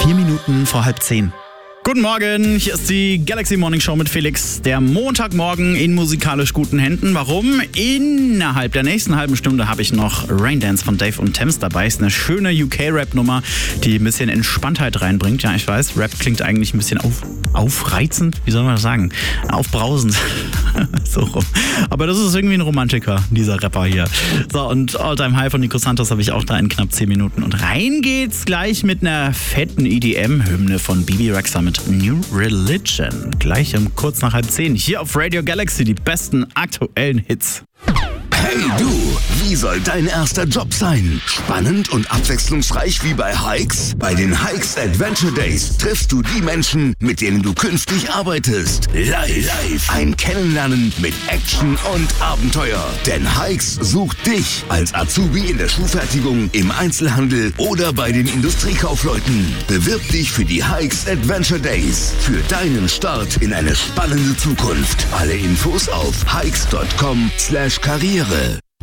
4 Minuten vor 9:30. Guten Morgen, hier ist die Galaxy Morning Show mit Felix. Der Montagmorgen in musikalisch guten Händen. Warum? Innerhalb der nächsten halben Stunde habe ich noch Raindance von Dave und Thames dabei. Ist eine schöne UK-Rap-Nummer, die ein bisschen Entspanntheit reinbringt. Ja, ich weiß, Rap klingt eigentlich ein bisschen aufreizend. Wie soll man das sagen? Aufbrausend. So rum. Aber das ist irgendwie ein Romantiker, dieser Rapper hier. So, und All Time High von Nico Santos habe ich auch da in knapp 10 Minuten. Und rein geht's gleich mit einer fetten EDM-Hymne von Bebe Rexha mit New Religion. Gleich um kurz nach 9:30 hier auf Radio Galaxy die besten aktuellen Hits. Hey du, wie soll dein erster Job sein? Spannend und abwechslungsreich wie bei Hikes? Bei den Hikes Adventure Days triffst du die Menschen, mit denen du künftig arbeitest. Live. Ein Kennenlernen mit Action und Abenteuer. Denn Hikes sucht dich als Azubi in der Schuhfertigung, im Einzelhandel oder bei den Industriekaufleuten. Bewirb dich für die Hikes Adventure Days. Für deinen Start in eine spannende Zukunft. Alle Infos auf hikes.com/Karriere.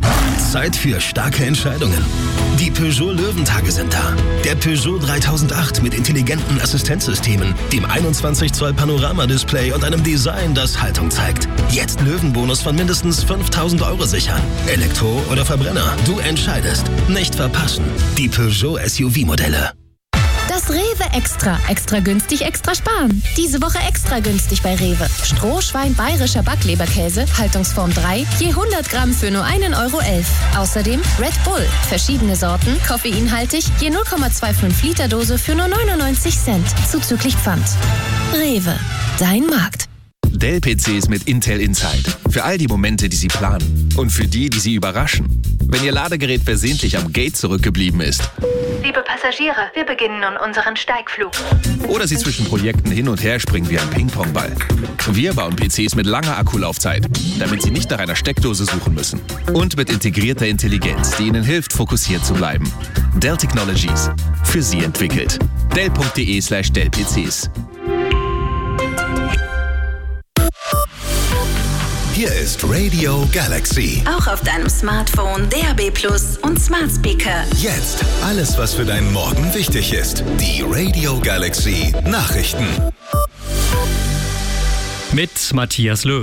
Zeit für starke Entscheidungen. Die Peugeot Löwentage sind da. Der Peugeot 3008 mit intelligenten Assistenzsystemen, dem 21 Zoll Panoramadisplay und einem Design, das Haltung zeigt. Jetzt Löwenbonus von mindestens 5.000 € sichern. Elektro oder Verbrenner, du entscheidest. Nicht verpassen. Die Peugeot SUV-Modelle. Das Rewe Extra. Extra günstig, extra sparen. Diese Woche extra günstig bei Rewe. Strohschwein bayerischer Backleberkäse, Haltungsform 3, je 100 Gramm für nur 1,11 €. Außerdem Red Bull. Verschiedene Sorten, koffeinhaltig, je 0,25 Liter Dose für nur 99 Cent. Zuzüglich Pfand. Rewe. Dein Markt. Dell-PCs mit Intel Inside. Für all die Momente, die Sie planen. Und für die Sie überraschen. Wenn Ihr Ladegerät versehentlich am Gate zurückgeblieben ist. Liebe Passagiere, wir beginnen nun unseren Steigflug. Oder Sie zwischen Projekten hin und her springen wie ein Ping-Pong-Ball. Wir bauen PCs mit langer Akkulaufzeit, damit Sie nicht nach einer Steckdose suchen müssen. Und mit integrierter Intelligenz, die Ihnen hilft, fokussiert zu bleiben. Dell Technologies. Für Sie entwickelt. Dell.de/Dell-PCs. Hier ist Radio Galaxy. Auch auf deinem Smartphone, DAB+ und Smart Speaker. Jetzt alles, was für deinen Morgen wichtig ist. Die Radio Galaxy Nachrichten. Mit Matthias Löw.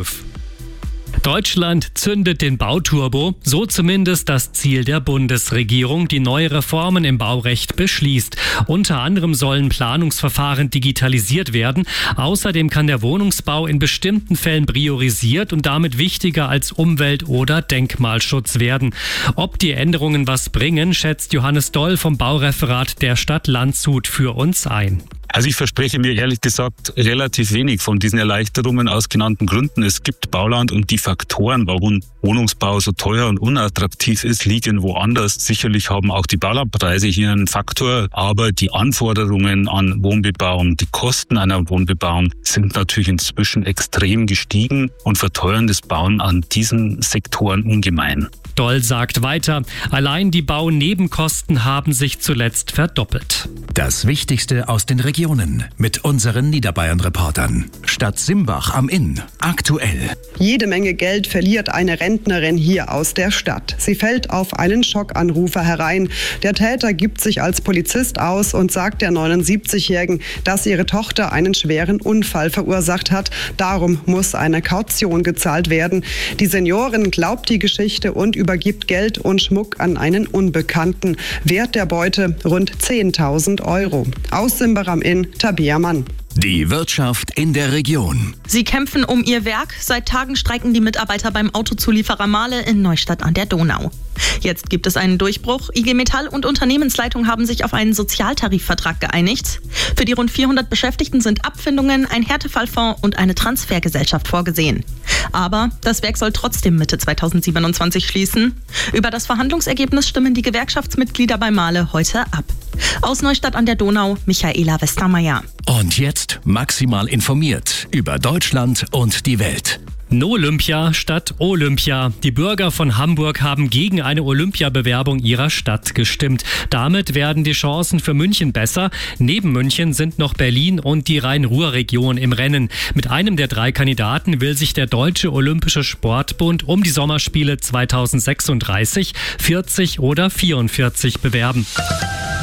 Deutschland zündet den Bauturbo, so zumindest das Ziel der Bundesregierung, die neue Reformen im Baurecht beschließt. Unter anderem sollen Planungsverfahren digitalisiert werden. Außerdem kann der Wohnungsbau in bestimmten Fällen priorisiert und damit wichtiger als Umwelt- oder Denkmalschutz werden. Ob die Änderungen was bringen, schätzt Johannes Doll vom Baureferat der Stadt Landshut für uns ein. Also ich verspreche mir ehrlich gesagt relativ wenig von diesen Erleichterungen aus genannten Gründen. Es gibt Bauland und die Faktoren, warum Wohnungsbau so teuer und unattraktiv ist, liegen woanders. Sicherlich haben auch die Baulandpreise hier einen Faktor, aber die Anforderungen an Wohnbebauung, die Kosten einer Wohnbebauung sind natürlich inzwischen extrem gestiegen und verteuern das Bauen an diesen Sektoren ungemein. Doll sagt weiter, allein die Baunebenkosten haben sich zuletzt verdoppelt. Das Wichtigste aus den Regionen mit unseren Niederbayern-Reportern. Stadt Simbach am Inn. Aktuell. Jede Menge Geld verliert eine Rentnerin hier aus der Stadt. Sie fällt auf einen Schockanrufer herein. Der Täter gibt sich als Polizist aus und sagt der 79-Jährigen, dass ihre Tochter einen schweren Unfall verursacht hat. Darum muss eine Kaution gezahlt werden. Die Seniorin glaubt die Geschichte und übergibt Geld und Schmuck an einen Unbekannten. Wert der Beute rund 10.000 €. Aus Simbach am Inn, Tabea Mann. Die Wirtschaft in der Region. Sie kämpfen um ihr Werk. Seit Tagen streiken die Mitarbeiter beim Autozulieferer Mahle in Neustadt an der Donau. Jetzt gibt es einen Durchbruch. IG Metall und Unternehmensleitung haben sich auf einen Sozialtarifvertrag geeinigt. Für die rund 400 Beschäftigten sind Abfindungen, ein Härtefallfonds und eine Transfergesellschaft vorgesehen. Aber das Werk soll trotzdem Mitte 2027 schließen. Über das Verhandlungsergebnis stimmen die Gewerkschaftsmitglieder bei Mahle heute ab. Aus Neustadt an der Donau, Michaela Westermeier. Und jetzt maximal informiert über Deutschland und die Welt. No-Olympia statt Olympia. Die Bürger von Hamburg haben gegen eine Olympiabewerbung ihrer Stadt gestimmt. Damit werden die Chancen für München besser. Neben München sind noch Berlin und die Rhein-Ruhr-Region im Rennen. Mit einem der 3 Kandidaten will sich der Deutsche Olympische Sportbund um die Sommerspiele 2036, 40 oder 44 bewerben.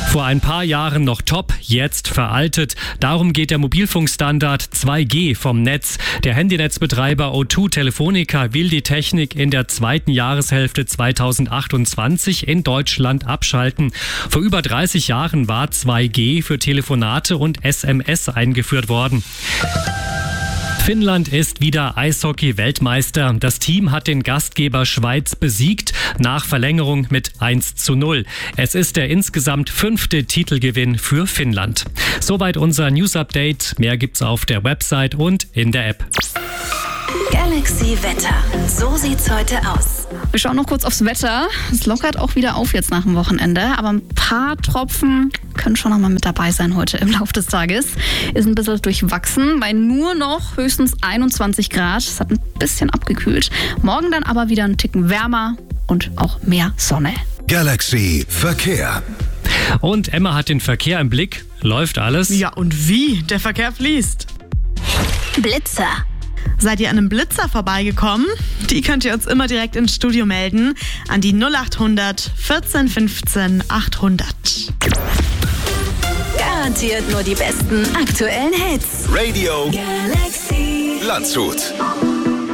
Vor ein paar Jahren noch top, jetzt veraltet. Darum geht der Mobilfunkstandard 2G vom Netz. Der Handynetzbetreiber O2 Telefonica will die Technik in der zweiten Jahreshälfte 2028 in Deutschland abschalten. Vor über 30 Jahren war 2G für Telefonate und SMS eingeführt worden. Finnland ist wieder Eishockey-Weltmeister. Das Team hat den Gastgeber Schweiz besiegt, nach Verlängerung mit 1:0. Es ist der insgesamt 5. Titelgewinn für Finnland. Soweit unser News-Update. Mehr gibt's auf der Website und in der App. Galaxy Wetter. So sieht's heute aus. Wir schauen noch kurz aufs Wetter. Es lockert auch wieder auf jetzt nach dem Wochenende, aber ein paar Tropfen können schon noch mal mit dabei sein heute im Laufe des Tages. Ist ein bisschen durchwachsen, bei nur noch höchstens 21 Grad. Es hat ein bisschen abgekühlt. Morgen dann aber wieder einen Ticken wärmer und auch mehr Sonne. Galaxy Verkehr. Und Emma hat den Verkehr im Blick. Läuft alles? Ja, und wie? Der Verkehr fließt. Blitzer. Seid ihr an einem Blitzer vorbeigekommen? Die könnt ihr uns immer direkt ins Studio melden an die 0800 14 15 800. Garantiert nur die besten aktuellen Hits. Radio Galaxy Landshut.